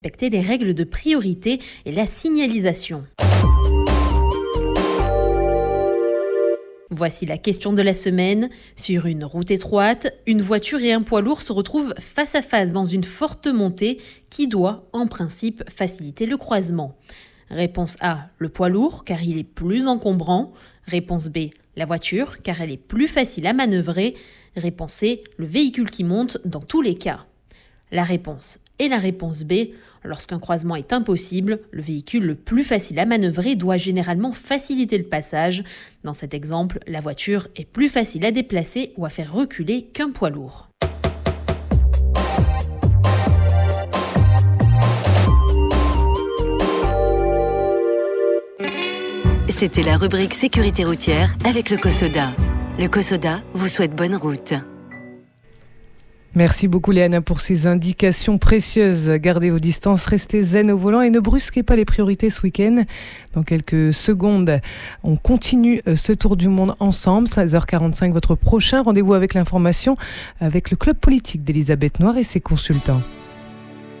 respecter les règles de priorité et la signalisation. Voici la question de la semaine. Sur une route étroite, une voiture et un poids lourd se retrouvent face à face dans une forte montée qui doit, en principe, faciliter le croisement. Réponse A, le poids lourd, car il est plus encombrant. Réponse B, la voiture, car elle est plus facile à manœuvrer. Réponse C, le véhicule qui monte dans tous les cas. La réponse est la réponse B. Lorsqu'un croisement est impossible, le véhicule le plus facile à manœuvrer doit généralement faciliter le passage. Dans cet exemple, la voiture est plus facile à déplacer ou à faire reculer qu'un poids lourd. C'était la rubrique sécurité routière avec le COSODA. Le COSODA vous souhaite bonne route. Merci beaucoup Léana pour ces indications précieuses. Gardez vos distances, restez zen au volant et ne brusquez pas les priorités ce week-end. Dans quelques secondes, on continue ce tour du monde ensemble. 16h45, votre prochain rendez-vous avec l'information avec le club politique d'Elisabeth Noir et ses consultants.